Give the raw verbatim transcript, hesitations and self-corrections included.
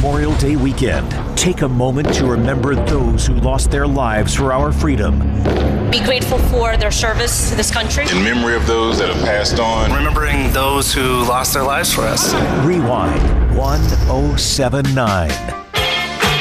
Memorial Day weekend, take a moment to remember those who lost their lives for our freedom. Be grateful for their service to this country. In memory of those that have passed on. Remembering those who lost their lives for us. Rewind one oh seven nine.